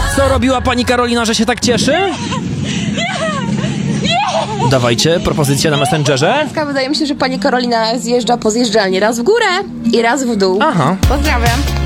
Co robiła pani Karolina, że się tak cieszy? Dawajcie propozycję na Messengerze. Wydaje mi się, że pani Karolina zjeżdża po zjeżdżalni raz w górę i raz w dół. Aha. Pozdrawiam.